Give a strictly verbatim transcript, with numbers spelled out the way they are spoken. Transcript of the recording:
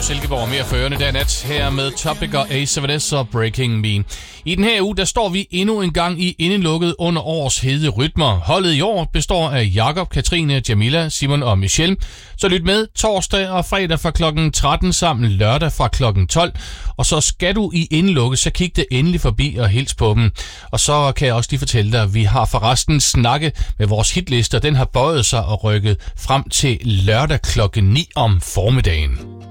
Silkeborg mere førende der nat her med Topic og A syv S og Breaking Me. I den her uge, der står vi endnu en gang i indelukket under års hede rytmer. Holdet i år består af Jakob, Katrine, Jamila, Simon og Michelle. Så lyt med torsdag og fredag fra klokken tretten sammen lørdag fra klokken tolv. Og så skal du i indelukket, så kig det endelig forbi og hils på dem. Og så kan jeg også lige fortælle dig, at vi har forresten snakke med vores hitlister. Den har bøjet sig og rykket frem til lørdag klokken ni om formiddagen.